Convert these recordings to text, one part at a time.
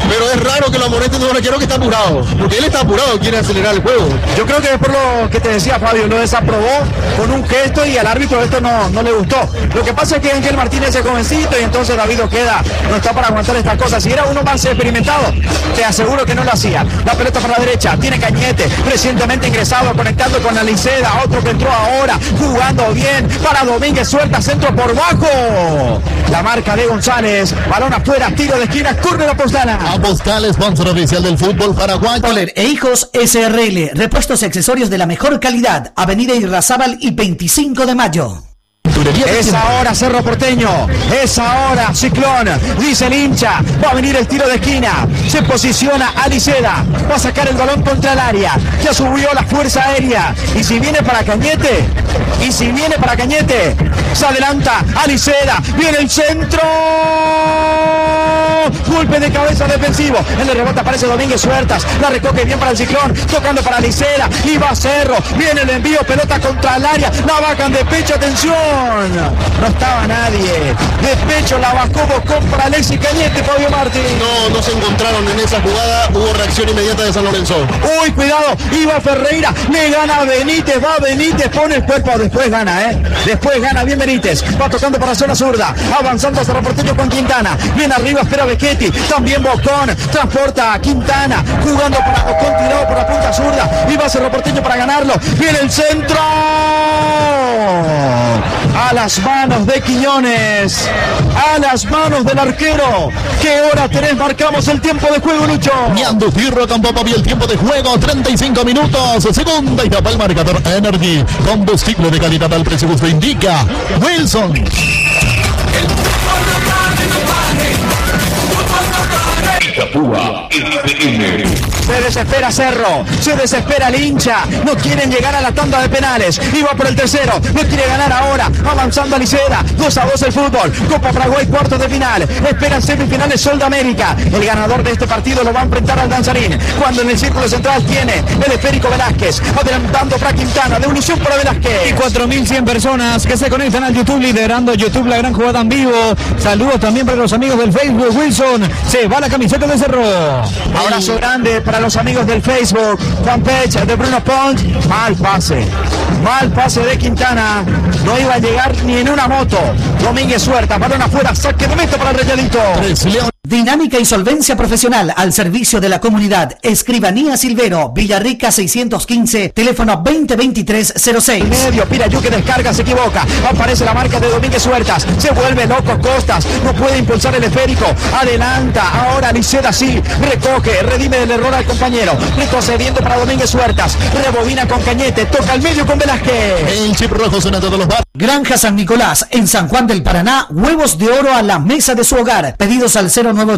Pero es raro que lo amonesten de un arquero que está apurado, porque él está apurado, quiere acelerar el juego. Yo creo que es por lo que te decía Fabio, lo desaprobó con un gesto y al árbitro esto no le gustó. Lo que pasa es que Ángel Martínez es jovencito y entonces David Ojeda no está para aguantar estas cosas. Si era uno más experimentado, te aseguro que no lo hacía. La pelota para la derecha, tiene Cañete, recientemente ingresado, conectando con Aliceda, otro que entró ahora, jugando bien para Domínguez, suelta centro por bajo. La marca de González, balón afuera, tiro de esquina, córner Apostala. Apostala, sponsor oficial del fútbol paraguayo. Poler e Hijos SRL, repuestos y accesorios de la mejor calidad, Avenida Irrazábal y 25 de mayo. Es ahora Cerro Porteño, es ahora Ciclón, dice el hincha, va a venir el tiro de esquina, se posiciona Aliceda, va a sacar el balón contra el área, ya subió la fuerza aérea, y si viene para Cañete, se adelanta Aliceda, viene el centro, golpe de cabeza defensivo, en el rebote aparece Domínguez Huertas, la recoge bien para el Ciclón, tocando para Aliceda, y va Cerro, viene el envío, pelota contra el área, la bajan de pecho, atención. No estaba nadie. De pecho la bajó Bocón para Alexis Cañete, Fabio Martín. No se encontraron en esa jugada. Hubo reacción inmediata de San Lorenzo. Uy, cuidado. Iba Ferreira. Le gana Benítez. Va Benítez. Pone el cuerpo. Después gana, Después gana bien Benítez. Va tocando para zona zurda. Avanzando hasta Porteño con Quintana. Bien arriba espera Becchetti. También Bocón. Transporta a Quintana. Jugando para Bocón. Tirado por la punta zurda. Y va a Cerro Porteño para ganarlo. Viene el centro. A las manos de Quiñones, a las manos del arquero. ¿Qué hora tenés? Marcamos el tiempo de juego, Lucho. Ñando Firro con Popo y el tiempo de juego, 35 minutos. Segunda etapa, el marcador Energy. Combustible de calidad al precio justo, indica Wilson. Se desespera Cerro, se desespera el hincha, no quieren llegar a la tanda de penales, iba por el tercero, no quiere ganar ahora, avanzando Aliceda, 2-2 el fútbol, Copa Paraguay, cuartos de final, esperan semifinales Sol de América, el ganador de este partido lo va a enfrentar al Danzarín, cuando en el círculo central tiene el esférico Velázquez, adelantando para Quintana, devolución para Velázquez. Y 4.100 personas que se conectan al YouTube, liderando YouTube la gran jugada en vivo, saludos también para los amigos del Facebook, Wilson, se va la camiseta de Cerro. Abrazo grande para los amigos del Facebook, fanpage de Bruno Pont. Mal pase de Quintana, no iba a llegar ni en una moto. Domínguez Huerta, balón afuera, saque de meta para el Rayadito. Dinámica y solvencia profesional al servicio de la comunidad. Escribanía Silvero, Villarrica 615, teléfono 2023-06. Medio, Pirayuque descarga, se equivoca. Aparece la marca de Domínguez Huertas. Se vuelve loco Costas. No puede impulsar el esférico. Adelanta. Ahora Liceda sí. Recoge. Redime del error al compañero. Retrocediendo para Domínguez Huertas. Rebobina con Cañete. Toca al medio con Velázquez. El chip rojo suena todos los bar. Granja San Nicolás, en San Juan del Paraná. Huevos de oro a la mesa de su hogar. Pedidos al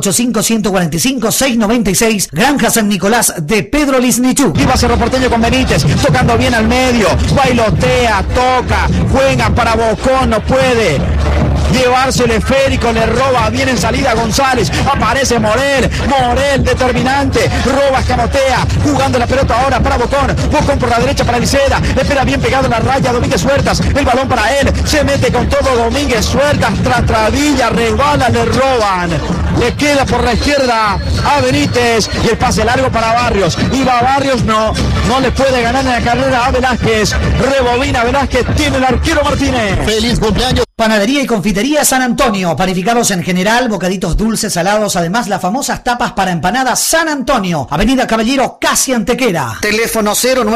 0985-145-696. Granja San Nicolás de Pedro Lisnichú. Iba Cerro Porteño con Benítez, tocando bien al medio, bailotea, toca, juega para Bocón, no puede llevarse el esférico, le roba bien en salida González, aparece Morel determinante, roba, escamotea, jugando la pelota ahora para Bocón por la derecha para Liceda, espera bien pegado en la raya Domínguez Huertas, el balón para él, se mete con todo Domínguez Huertas, trastabilla, rebala, le roban, le queda por la izquierda a Benítez y el pase largo para Barrios, iba Barrios, no le puede ganar en la carrera a Velázquez, rebobina Velázquez, tiene el arquero Martínez. Feliz cumpleaños. Panadería y confitería San Antonio, panificados en general, bocaditos dulces, salados, además las famosas tapas para empanadas San Antonio, Avenida Caballero, casi Antequera. Teléfono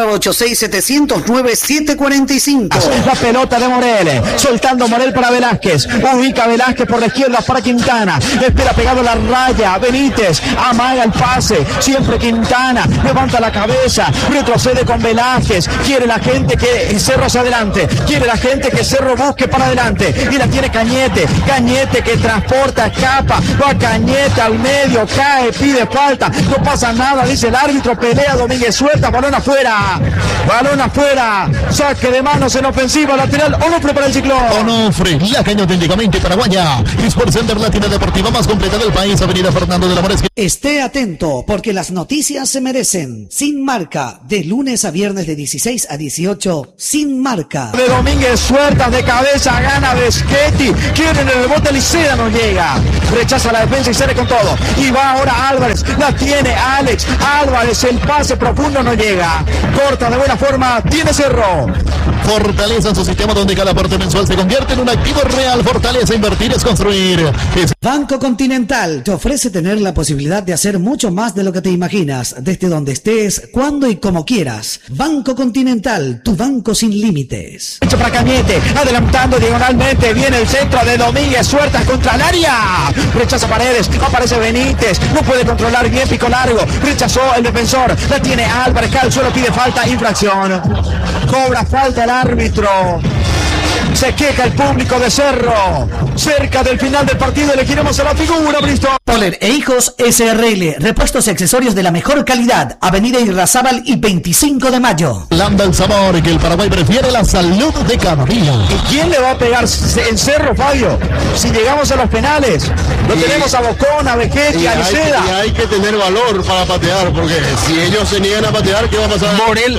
0986-709-745. La pelota de Morel, soltando Morel para Velázquez, ubica Velázquez por la izquierda para Quintana, espera pegado la raya, Benítez, amaga el pase, siempre Quintana, levanta la cabeza, retrocede con Velázquez, quiere la gente que Cerro hacia adelante, quiere la gente que Cerro busque para adelante, y la tiene Cañete que transporta, escapa, va Cañete al medio, cae, pide falta, no pasa nada, dice el árbitro, pelea Domínguez Huertas, balón afuera, saque de manos en ofensiva, lateral, Onofre para el Ciclón. Onofre, la caña auténticamente paraguaya, Sport Center, la tienda deportiva más completa del país, Avenida Fernando de la Mora. Esté atento, porque las noticias se merecen. Sin Marca, de lunes a viernes de 16 a 18, Sin Marca. De Domínguez Huertas de cabeza, gana Beschetti, quieren el rebote, Liceda no llega, rechaza la defensa y sale con todo, y va ahora Álvarez, la tiene Alex Álvarez, el pase profundo no llega, corta de buena forma, tiene Cerro. Fortaleza en su sistema donde cada aporte mensual se convierte en un activo real. Fortaleza, invertir es construir. Banco Continental te ofrece tener la posibilidad de hacer mucho más de lo que te imaginas, desde donde estés, cuando y como quieras. Banco Continental, tu banco sin límites. Hecho para Cañete, adelantando diagonalmente, viene el centro de Domínguez, suelta contra el área, rechaza Paredes, aparece Benítez, no puede controlar bien, pico largo, rechazó el defensor, la tiene Álvarez, cae al suelo, pide falta, infracción, cobra falta el árbitro. Se queja el público de Cerro. Cerca del final del partido elegiremos a la figura, Bristol. Poller e Hijos SRL, repuestos y accesorios de la mejor calidad. Avenida Irrazábal y 25 de mayo. Landa el sabor que el Paraguay prefiere, la salud de cada día. ¿Y quién le va a pegar en Cerro, Fabio? Si llegamos a los penales, lo tenemos a Bocón, a Vegetti, a Liceda. Y hay que tener valor para patear, porque si ellos se niegan a patear, ¿qué va a pasar?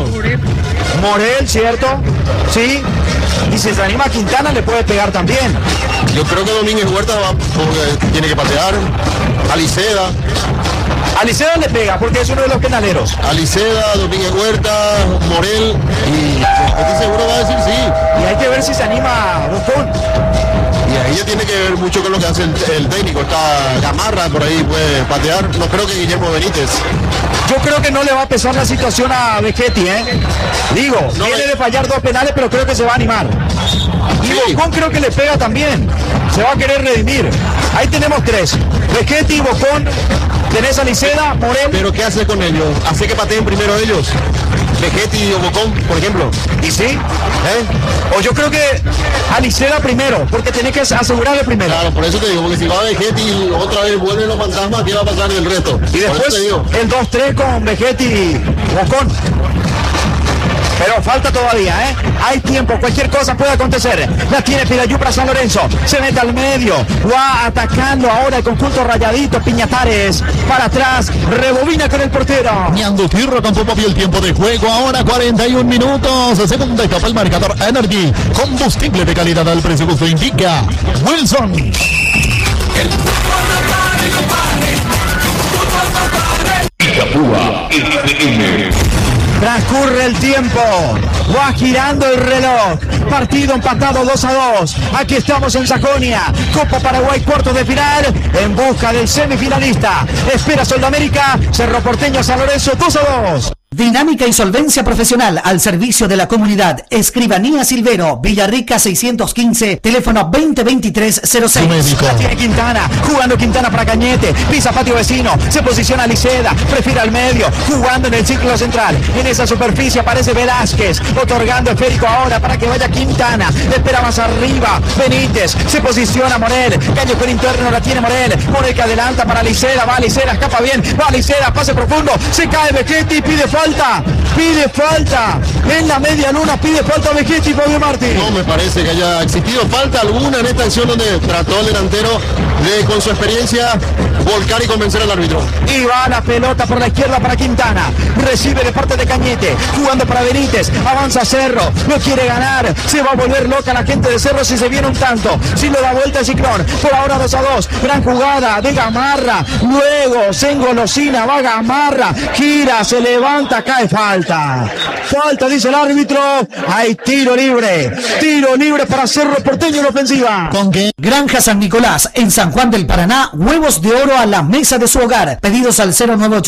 Morel, ¿cierto? Sí. Y si se anima a Quintana, le puede pegar también. Yo creo que Domínguez Huerta tiene que patear. A Liceda. A Liceda le pega porque es uno de los penaleros. A Liceda, Domínguez Huerta, Morel. Y estoy seguro va a decir sí. Y hay que ver si se anima Bocón. Y ahí ya tiene que ver mucho con lo que hace el técnico. Está Gamarra por ahí, puede patear. No creo que Guillermo Benítez. Yo creo que no le va a pesar la situación a Vegetti, ¿eh? Digo, no viene de fallar 2 penales, pero creo que se va a animar. Y sí. Bocón creo que le pega también. Se va a querer redimir. Ahí tenemos 3. Vegetti, Bocón, tenés a Liceda, Morel. ¿Pero qué hace con ellos? ¿Hace que pateen primero ellos? Vegetti o Bocón, por ejemplo. ¿Y sí? O yo creo que a Liceda primero, porque tenés que asegurarle primero. Claro, por eso te digo, porque si va Vegetti y otra vez vuelven los fantasmas, ¿qué va a pasar en el resto? Y después el 2-3 con Vegetti y Bocón. Pero falta todavía, ¿eh? Hay tiempo, cualquier cosa puede acontecer. La tiene Pirayú para San Lorenzo. Se mete al medio. Va atacando ahora el conjunto Rayadito. Piñatares para atrás. Rebobina con el portero. Ñandutirro con poco y el tiempo de juego. Ahora 41 minutos. Segunda etapa el marcador Energy. Combustible de calidad al precio que usted indica. Wilson. Transcurre el tiempo, va girando el reloj, partido empatado 2-2, aquí estamos en Sajonia, Copa Paraguay, cuartos de final, en busca del semifinalista, espera Soldamérica, Cerro Porteño, San Lorenzo, 2-2. Dinámica y solvencia profesional al servicio de la comunidad. Escribanía Silvero, Villarrica 615, teléfono 2023-06. La tiene Quintana, jugando Quintana para Cañete, pisa patio vecino, se posiciona Liceda, prefiere al medio, jugando en el círculo central. En esa superficie aparece Velázquez, otorgando esférico ahora para que vaya Quintana. Espera más arriba, Benítez, se posiciona Morel, callejón interno la tiene Morel que adelanta para Liceda, va Liceda, escapa bien, va Liceda, pase profundo, se cae Vegetti, pide falta, en la media luna pide falta Vegetti, Fabio Martín. No me parece que haya existido falta alguna en esta acción donde trató el delantero de, con su experiencia, volcar y convencer al árbitro. Y va la pelota por la izquierda para Quintana, recibe de parte de Cañete, jugando para Benítez, avanza Cerro, no quiere ganar, se va a volver loca la gente de Cerro si se viene un tanto, si lo da vuelta el Ciclón, por ahora 2-2, gran jugada de Gamarra, luego se engolosina, va Gamarra, gira, se levanta, cae falta, dice el árbitro, hay tiro libre para Cerro Porteño en ofensiva. ¿Con qué? Granja San Nicolás, en San Juan del Paraná, huevos de oro a la mesa de su hogar, pedidos al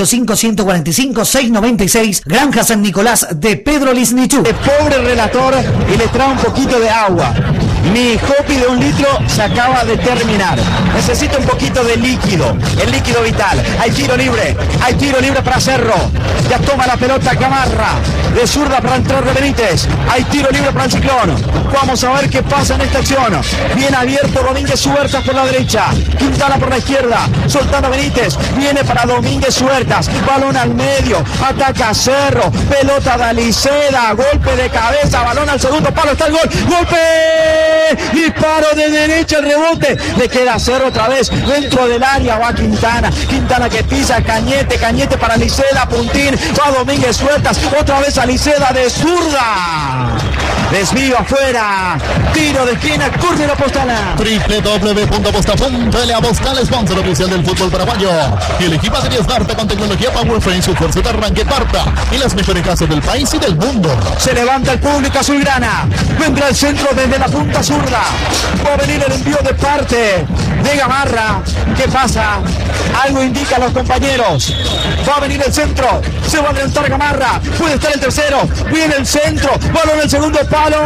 0985-145-696, Granja San Nicolás de Pedro Lisnichú. El pobre relator y le trae un poquito de agua. Mi hopi de 1 litro se acaba de terminar. Necesito un poquito de líquido, el líquido vital. Hay tiro libre para Cerro. Ya toma la pelota Gamarra, de zurda para entrar de Benítez. Hay tiro libre para el Ciclón. Vamos a ver qué pasa en esta acción. Bien abierto Domínguez Huertas por la derecha, Quintana por la izquierda, soltando Benítez. Viene para Domínguez Huertas, balón al medio, ataca Cerro, pelota de Liceda, golpe de cabeza, balón al segundo palo, está el gol, golpe. disparo de derecha, el rebote, le queda Cerro otra vez, dentro del área va Quintana, Quintana que pisa, Cañete para Liceda, Puntín, va Domínguez Sueltas, otra vez a Liceda de zurda. Desvío afuera, tiro de esquina, córner Apostala. www.aposta.l. Apostal, sponsor oficial del fútbol paraguayo. Y el equipo de Esparta con tecnología PowerFrame, su fuerza de arranque parta y las mejores casas del país y del mundo. Se levanta el público azulgrana, vendrá el centro desde la punta zurda, va a venir el envío de parte de Gamarra. ¿Qué pasa? Algo indica a los compañeros. Va a venir el centro, se va a adelantar Gamarra, puede estar el tercero, viene el centro, balón el segundo palo,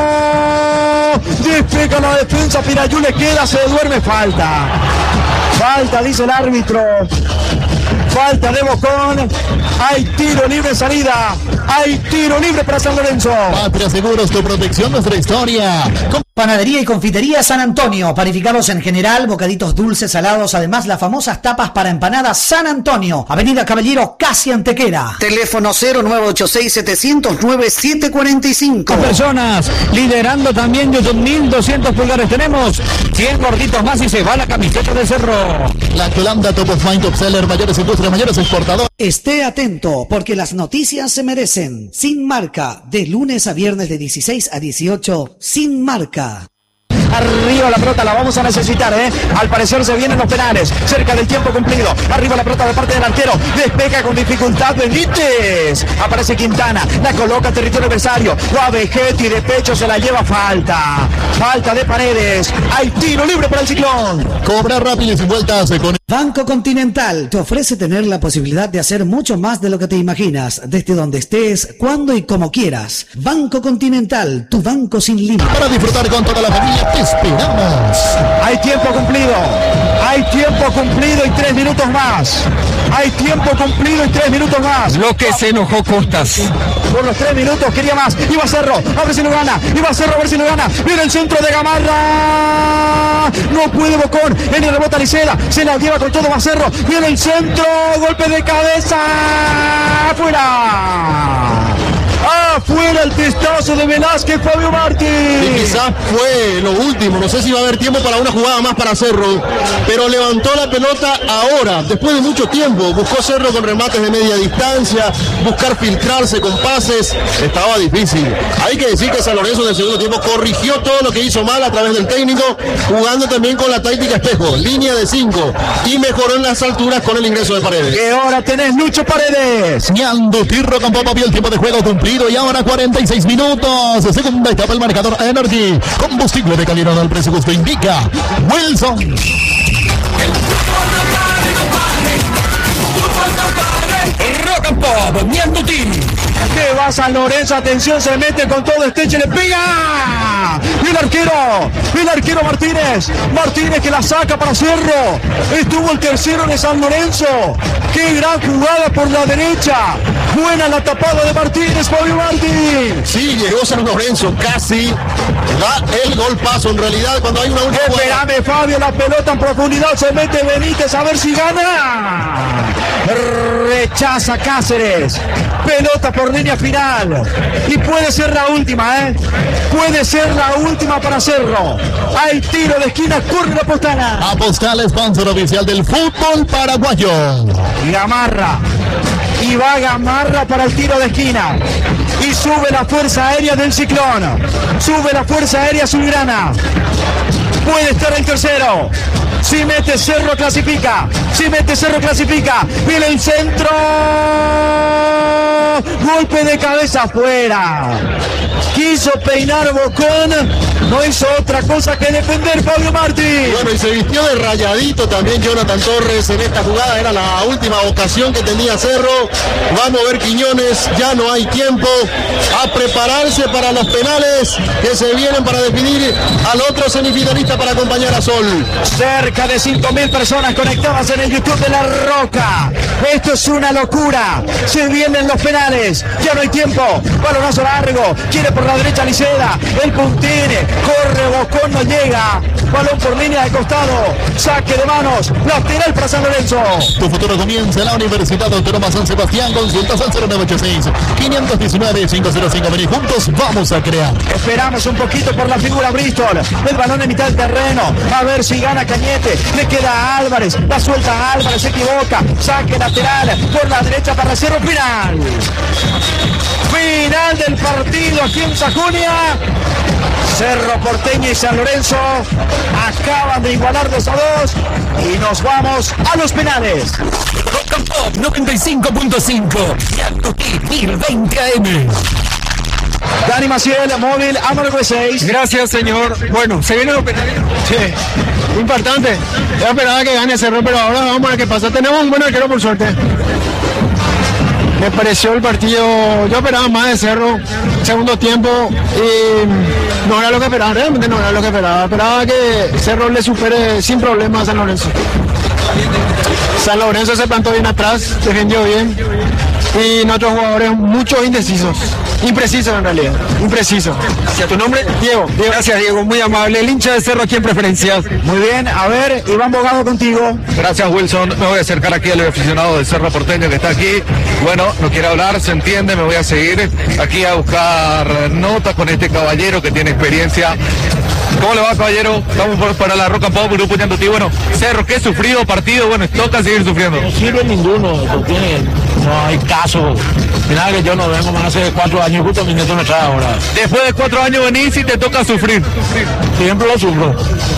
despega la defensa, Pirayú le queda, se duerme, falta, dice el árbitro, falta de Bocón, hay tiro libre en salida, hay tiro libre para San Lorenzo. Patria Seguros, tu protección, nuestra historia. Panadería y confitería San Antonio, panificados en general, bocaditos dulces, salados, además las famosas tapas para empanadas San Antonio, Avenida Caballero, casi Antequera. Teléfono 0986-709-745. Personas liderando también YouTube, 1200 pulgares. Tenemos 100 gorditos más y se va la camiseta de Cerro. La Colanda, Top of Mind, Top Seller, mayores industrias, mayores exportadores. Esté atento, porque las noticias se merecen. Sin Marca, de lunes a viernes de 16 a 18, Sin Marca. Arriba la pelota, la vamos a necesitar, Al parecer se vienen los penales, cerca del tiempo cumplido. Arriba la pelota de parte del arquero, despeja con dificultad Benítez. Aparece Quintana, la coloca en territorio adversario. Va Vegetti, de pecho se la lleva, falta de Paredes. Hay tiro libre para el Ciclón. Cobra rápido y sin vueltas con Banco Continental te ofrece tener la posibilidad de hacer mucho más de lo que te imaginas, desde donde estés, cuando y como quieras. Banco Continental, tu banco sin límite. Para disfrutar con toda la familia, te esperamos. Hay tiempo cumplido y 3 minutos más. Hay tiempo cumplido y 3 minutos más. Lo que se enojó Costas. Por los 3 minutos quería más. Iba Cerro, a ver si lo gana. Iba Cerro, a ver si lo gana. Viene el centro de Gamarra. No puede Bocón. En el rebota Liceda. Se la lleva con todo, va Cerro. Viene el centro. Golpe de cabeza. ¡Afuera! Afuera el testazo de Velázquez, Fabio Martín. Y quizás fue lo último, no sé si va a haber tiempo para una jugada más para Cerro, pero levantó la pelota ahora, después de mucho tiempo. Buscó Cerro con remates de media distancia, buscar filtrarse con pases, estaba difícil. Hay que decir que San Lorenzo en el segundo tiempo corrigió todo lo que hizo mal a través del técnico, jugando también con la táctica espejo, línea de 5, y mejoró en las alturas con el ingreso de Paredes. ¿Qué hora tenés, Lucho Paredes? Ñando Tirro con Popa, el tiempo de juego cumplido y ahora 46 minutos. Segunda etapa, el marcador Energy. Combustible de calidad al precio justo indica Wilson. Rock and Pop, Ñando Tirro. Que va San Lorenzo, atención, se mete con todo, Esteche, le pega. El arquero Martínez que la saca para Cerro. Estuvo el tercero de San Lorenzo. Qué gran jugada por la derecha. Buena la tapada de Martínez, Fabio Martín. Sí, llegó San Lorenzo, casi da el gol paso. En realidad, cuando hay una última jugada. Espérame, Fabio, la pelota en profundidad, se mete Benítez a ver si gana. Rechaza Cáceres. Pelota por línea final. Y puede ser la última, Puede ser la última para Cerro. Hay tiro de esquina, corre la Apostala. Apostal, sponsor oficial del fútbol paraguayo. Gamarra. Y va Gamarra para el tiro de esquina. Y sube la fuerza aérea del Ciclón. Sube la fuerza aérea azulgrana. Puede estar el tercero. Si mete Cerro clasifica. Viene el centro. Golpe de cabeza afuera. Quiso peinar Bocón. No hizo otra cosa que defender Fabio Martín. Bueno, y se vistió de rayadito también Jonathan Torres en esta jugada. Era la última ocasión que tenía Cerro. Va a mover Quiñones. Ya no hay tiempo. A prepararse para los penales que se vienen para definir al otro semifinalista para acompañar a Sol. Cerca de 5.000 personas conectadas en el YouTube de La Roca. Esto es una locura. Se vienen los penales. Ya no hay tiempo. Balonazo largo. Quiere por la derecha Liceda. El puntine. Corre Bocón, no llega. Balón por línea de costado. Saque de manos. Lateral para San Lorenzo. Tu futuro comienza en la Universidad Autónoma San Sebastián. Consultas al 0986-519-505. Vení juntos, vamos a crear. Esperamos un poquito por la figura Bristol. El balón en mitad del terreno. A ver si gana Cañete. Le queda a Álvarez. La suelta a Álvarez. Se equivoca. Saque lateral por la derecha para Cerro. Final. Final del partido aquí en Sajonia. Cerro Porteño y San Lorenzo acaban de igualar 2-2 y nos vamos a los penales. Rock and Pop 95.5 y 1020 AM. Dani Maciel, móvil, Amor 6. Gracias, señor. Bueno, se vienen los penales. Sí, importante. Yo esperaba que gane Cerro, pero ahora vamos a ver qué pasa. Tenemos un buen arquero por suerte. Me pareció el partido, yo esperaba más de Cerro, segundo tiempo, y no era lo que esperaba, realmente no era lo que esperaba. Esperaba que Cerro le supere sin problemas a San Lorenzo. San Lorenzo se plantó bien atrás, defendió bien, y nuestros jugadores muchos indecisos. Impreciso en realidad, impreciso. ¿Hacia tu nombre? Diego. Gracias, Diego, muy amable. El hincha de Cerro aquí en preferencias. Muy bien, a ver, Iván Bogado contigo. Gracias, Wilson. Me voy a acercar aquí al aficionado del Cerro Porteño que está aquí. Bueno, no quiere hablar, se entiende, me voy a seguir aquí a buscar notas con este caballero que tiene experiencia. ¿Cómo le va, caballero? Estamos para la Rock and Pop, Grupo Ñandutí. Bueno, Cerro, qué sufrido partido, bueno, toca seguir sufriendo. No sirve ninguno, porque no hay caso. Mira que yo no vengo más hace 4 años, justo mi nieto me trae ahora. Después de 4 años venís y te toca sufrir. Siempre lo sufro.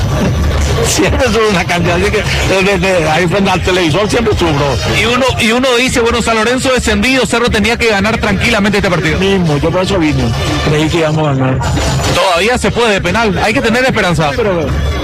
Siempre sufro una cantidad, así que desde ahí frente al televisor siempre sufro. Y uno dice, bueno, San Lorenzo descendido, Cerro tenía que ganar tranquilamente este partido. Mismo, yo por eso vine, creí que íbamos a ganar. Todavía se puede de penal, hay que tener esperanza. Pero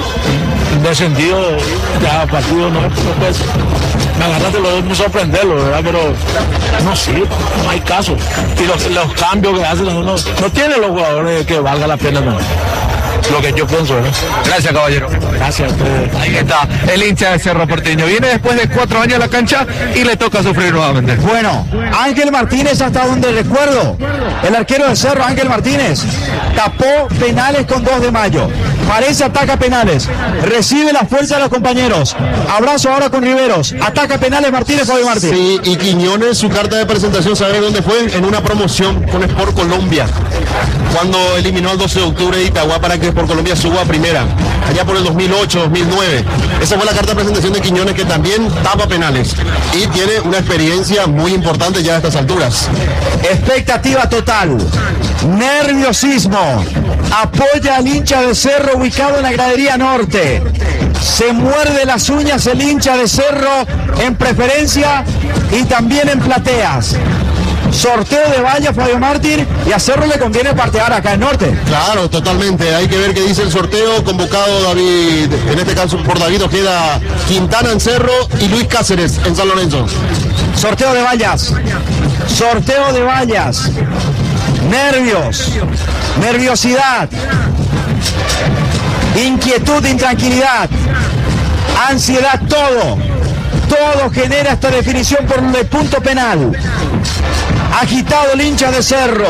descendido, ya partido no puede ser. Me agarraste lo de sorprenderlo, ¿verdad? Pero no sirve, no hay caso. Y los cambios que hacen no tienen los jugadores que valga la pena, no. Lo que yo pienso, ¿no? Gracias, caballero. Gracias a ustedes. Ahí está, el hincha de Cerro Porteño. Viene después de 4 años a la cancha y le toca sufrir nuevamente. Bueno, Ángel Martínez, hasta donde recuerdo, el arquero de Cerro, Ángel Martínez, tapó penales con 2 de mayo. Parece ataca penales, recibe la fuerza de los compañeros. Abrazo ahora con Riveros. Ataca penales Martínez, Fabio Martínez. Sí, y Quiñones, su carta de presentación, ¿sabe dónde fue? En una promoción con Sport Colombia, cuando eliminó el 12 de octubre de Itagua para que Sport Colombia suba a primera, allá por el 2008, 2009. Esa fue la carta de presentación de Quiñones, que también tapa penales y tiene una experiencia muy importante ya a estas alturas. Expectativa total, nerviosismo, apoya al hincha de Cerro ubicado en la gradería norte. Se muerde las uñas el hincha de Cerro en preferencia y también en plateas. Sorteo de valla, Fabio Martín, y a Cerro le conviene partear acá en norte. Claro, totalmente. Hay que ver qué dice el sorteo. Convocado David, en este caso por David Ojeda Quintana en Cerro y Luis Cáceres en San Lorenzo. Sorteo de vallas. Sorteo de vallas. Nervios. Nerviosidad. Inquietud, intranquilidad. Ansiedad, todo. Todo genera esta definición por el punto penal. Agitado el hincha de Cerro.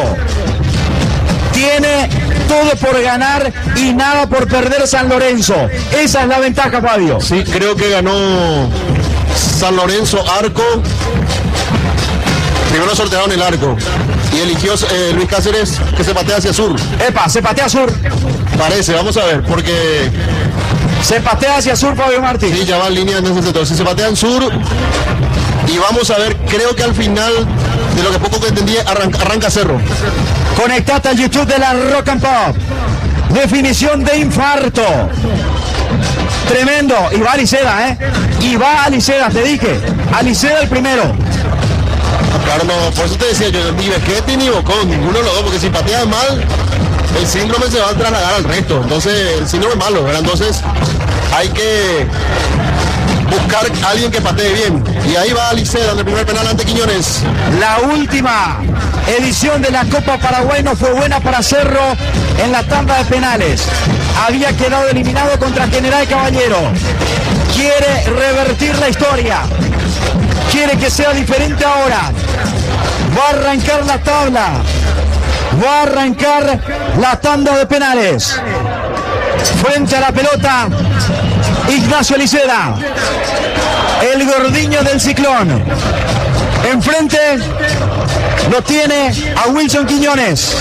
Tiene todo por ganar y nada por perder San Lorenzo. Esa es la ventaja, Fabio. Sí, creo que ganó San Lorenzo arco. Primero sortearon el arco y eligió Luis Cáceres que se patea hacia sur. Epa, se patea sur. Parece, vamos a ver, porque... Se patea hacia sur, Fabio Martín. Sí, ya va en línea en ese sector. Si se patea en sur, y vamos a ver, creo que al final, de lo que poco que entendí, arranca Cerro. Conectate al YouTube de la Rock and Pop. Definición de infarto. Tremendo. Y va Aliceda, ¿eh? Y va Aliceda, te dije. Aliceda el primero. Claro, no, por eso te decía yo, ni Beschetti ni Bocón, ninguno de los dos, porque si patean mal, el síndrome se va a trasladar al resto. Entonces, el síndrome es malo, ¿verdad? Entonces, hay que buscar a alguien que patee bien. Y ahí va Aliceda en el primer penal ante Quiñones. La última edición de la Copa Paraguay no fue buena para Cerro en la tanda de penales. Había quedado eliminado contra General Caballero. Quiere revertir la historia. Quiere quiere que sea diferente ahora. Va a arrancar la tabla. Va a arrancar la tanda de penales. Frente a la pelota, Ignacio Liceda, el gordiño del Ciclón. Enfrente lo tiene a Wilson Quiñones.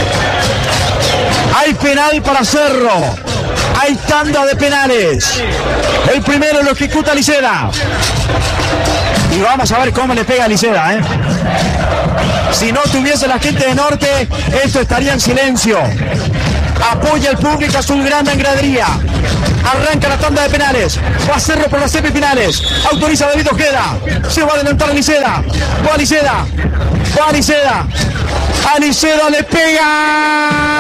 Hay penal para Cerro. Hay tanda de penales. El primero lo ejecuta Liceda. Y vamos a ver cómo le pega a Liceda, ¿eh? Si no tuviese la gente de Norte, esto estaría en silencio. Apoya el público azulgrana en gradería. Arranca la tanda de penales. Va a Cerro por las semifinales. Autoriza David Ojeda. Se va a adelantar Liceda. Va Liceda. Va Liceda. A Liceda le pega.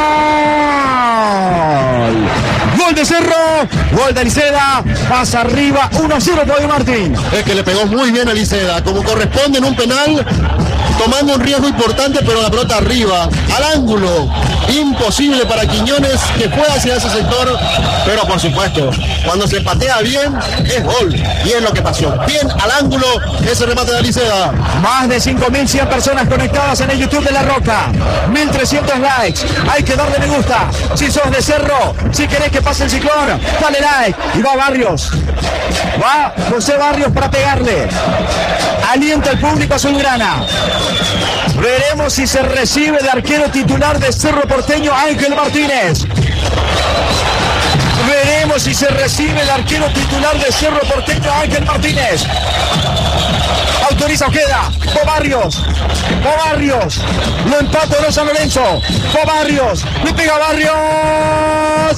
Gol de Cerro. Gol de Liceda. Pasa arriba. 1-0 Fabio Martín. Es que le pegó muy bien a Liceda. Como corresponde en un penal. Tomando un riesgo importante, pero la pelota arriba, al ángulo. Imposible para Quiñones que pueda hacia ese sector, pero por supuesto, cuando se patea bien, es gol. Y es lo que pasó. Bien al ángulo, ese remate de Liceda. Más de 5.100 personas conectadas en el YouTube de La Roca. 1.300 likes. Hay que darle me gusta. Si sos de Cerro, si querés que pase el Ciclón, dale like. Y va Barrios. Va José Barrios para pegarle. Alienta el público azulgrana. Veremos si se recibe de arquero titular de Cerro Porteño Ángel Martínez. Veremos si se recibe el arquero titular de Cerro Porteño Ángel Martínez. Autoriza Ojeda. Barrios. Barrios. Lo empata de San Lorenzo. Barrios. Le pega Barrios.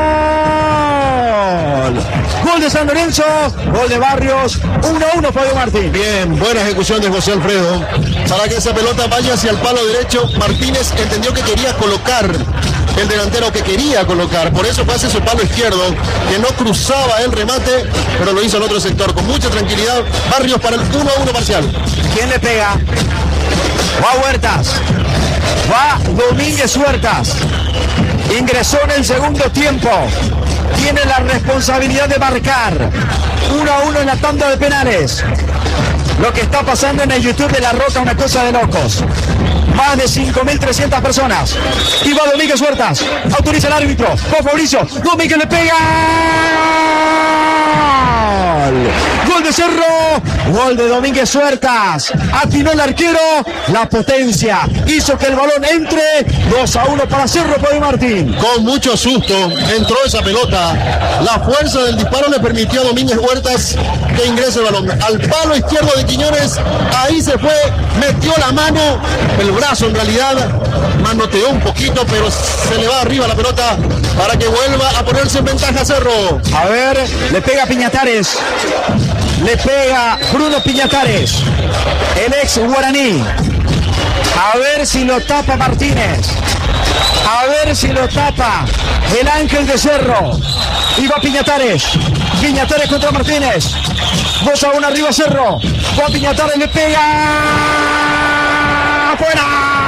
Gol. Gol de San Lorenzo. Gol de Barrios. 1-1 Fabio Martín. Bien, buena ejecución de José Alfredo. Para que esa pelota vaya hacia el palo derecho, Martínez entendió que quería colocar el delantero que quería colocar. Por eso fue hacia su palo izquierdo, que no cruzaba el remate, pero lo hizo en otro sector con mucha tranquilidad. Barrios para el 1-1 parcial. ¿Quién le pega? Va Huertas. Va Domínguez Huertas. Ingresó en el segundo tiempo. Tiene la responsabilidad de marcar. 1-1 en la tanda de penales. Lo que está pasando en el YouTube de La Roca es una cosa de locos. Más de 5.300 personas. Y va Domínguez Huertas. Autoriza el árbitro. Va Fabricio. Domínguez le pega. Gol de Cerro. Gol de Domínguez Huertas. Atinó el arquero. La potencia hizo que el balón entre. 2-1 para Cerro Fabio Martín. Con mucho susto entró esa pelota. La fuerza del disparo le permitió a Domínguez Huertas que ingrese el balón al palo izquierdo de Quiñones. Ahí se fue, metió la mano, el brazo en realidad, manoteó un poquito, pero se le va arriba la pelota para que vuelva a ponerse en ventaja Cerro. A ver, le pega Piñatares. Le pega Bruno Piñatares, el ex guaraní. A ver si lo tapa Martínez. A ver si lo tapa el Ángel de Cerro. Y va Piñatares. Piñatares contra Martínez. 2-1 arriba Cerro. Va Piñatares, le pega. ¡Afuera!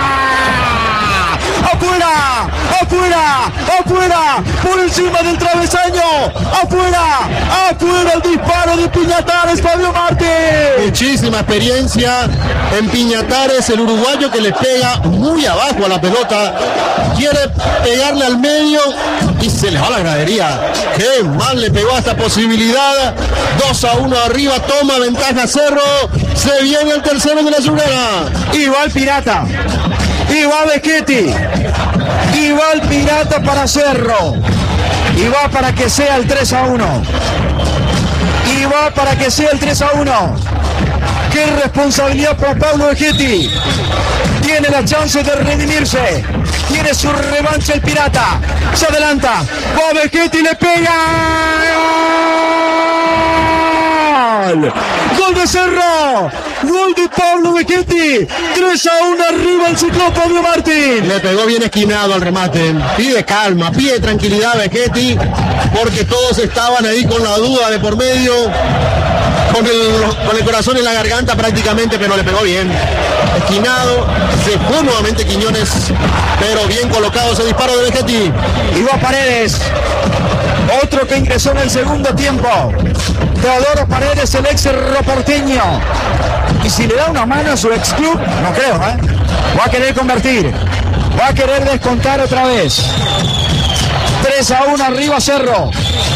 ¡Afuera! ¡Afuera! ¡Afuera! ¡Por encima del travesaño! ¡Afuera! ¡Afuera el disparo de Piñatares, Fabio Martín! Muchísima experiencia en Piñatares, el uruguayo que le pega muy abajo a la pelota. Quiere pegarle al medio y se le va a la gradería. ¡Qué mal le pegó a esta posibilidad! 2-1 arriba, toma ventaja Cerro. Se viene el tercero de la azulgrana. Y va el Pirata. Y va Becchetti. Y va el Pirata para Cerro. Y va para que sea el 3-1. Y va para que sea el 3-1. ¡Qué responsabilidad para Pablo Becchetti! Tiene la chance de redimirse. Tiene su revancha el Pirata. Se adelanta. Va Becchetti, le pega. ¡Gol! ¡Gol de Cerro! ¡Gol de Pablo Becchetti! 3-1 arriba el Ciclón Fabio Martín. Le pegó bien esquinado al remate. Pide calma, pide tranquilidad Becchetti, porque todos estaban ahí con la duda de por medio, con el corazón en la garganta prácticamente, pero le pegó bien. Esquinado, se fue nuevamente Quiñones, pero bien colocado ese disparo de Becchetti. Y va Paredes, otro que ingresó en el segundo tiempo. Teodoro Paredes, el ex Cerro Porteño. Y si le da una mano a su ex club, no creo, va a querer convertir. Va a querer descontar otra vez. 3-1 arriba Cerro.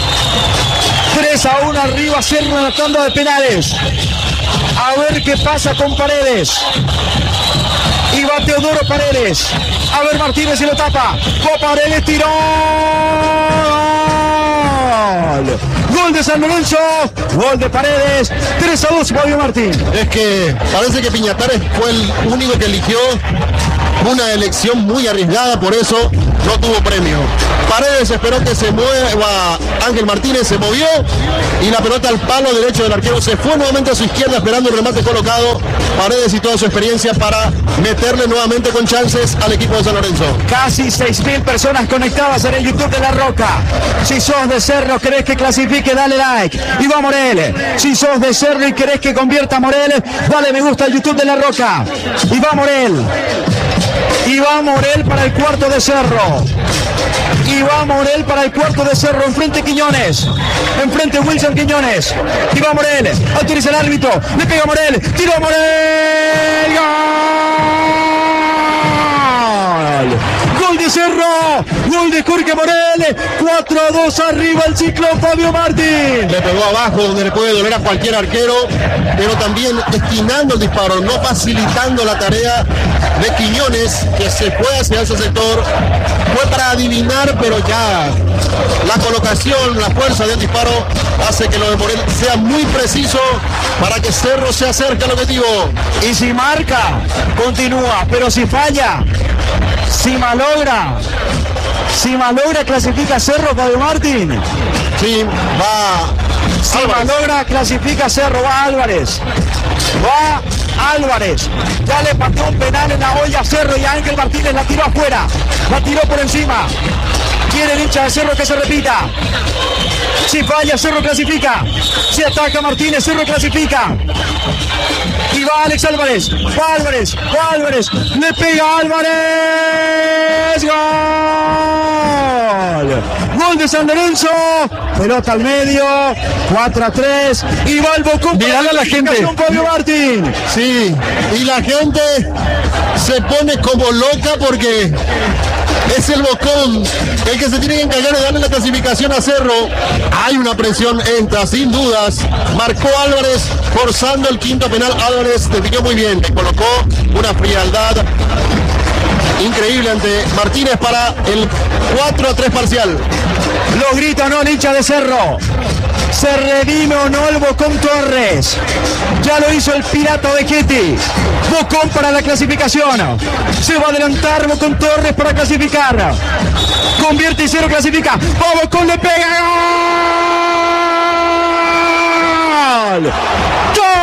3-1 arriba Cerro en la tanda de penales. A ver qué pasa con Paredes. Y va Teodoro Paredes. A ver Martínez si lo tapa. Paredes tiró. Gol de San Lorenzo. Gol de Paredes. 3-2 Fabio Martín. Es que parece que Piñatares fue el único que eligió una elección muy arriesgada, por eso no tuvo premio. Paredes esperó que se mueva Ángel Martínez, se movió y la pelota al palo derecho del arquero se fue nuevamente a su izquierda esperando el remate colocado. Paredes y toda su experiencia para meterle nuevamente con chances al equipo de San Lorenzo. Casi 6.000 personas conectadas en el YouTube de La Roca. Si sos de Cerro, querés que clasifique, dale like. Y va Morel. Si sos de Cerro y querés que convierta a Morel, dale me gusta al YouTube de La Roca. Y va Morel. Y va Morel para el cuarto de Cerro. Y va Morel para el cuarto de Cerro. Enfrente Quiñones. Enfrente Wilson Quiñones. Y va Morel. Autoriza el árbitro. Le pega Morel. Tiró Morel. ¡Gol! Gol de Cerro. Gol de Jorge Morel. 4-2 arriba el Ciclón Fabio Martín. Le pegó abajo donde le puede doler a cualquier arquero, pero también destinando el disparo, no facilitando la tarea de Quiñones, que se fue hacia ese sector. Fue para adivinar, pero ya la colocación, la fuerza del disparo hace que lo de Morel sea muy preciso para que Cerro se acerque al objetivo. Y si marca, continúa, pero si falla, si malogra clasifica Cerro Fabio Martín. Sí, va. Si malogra clasifica Cerro, va Álvarez. Va Álvarez. Ya le pateó un penal en la olla a Cerro y Ángel Martínez la tiró afuera. La tiró por encima. Quiere el hincha de Cerro que se repita. Si falla, Cerro clasifica. Si ataca Martínez, Cerro clasifica. Y va Alex Álvarez. Va Álvarez. Va Álvarez. Le pega Álvarez. Gol. Gol de San Lorenzo. Pelota al medio. 4-3. Y va el Bocón. Mirale a la gente. Fabio Martín. Sí, y la gente se pone como loca porque es el Bocón el que se tiene que encargar de darle la clasificación a Cerro. Hay una presión, entra sin dudas. Marcó Álvarez forzando el quinto penal. Álvarez definió muy bien, le colocó una frialdad increíble ante Martínez para el 4-3 parcial. Lo grita o no el hincha de Cerro. ¿Se redime o no el Bocón Torres? Ya lo hizo el Pirata Vegetti. Bocón para la clasificación. Se va a adelantar Bocón Torres para clasificar. Convierte y Cerro clasifica. ¡Va Bocón, le pega! ¡Gol! ¡Gol!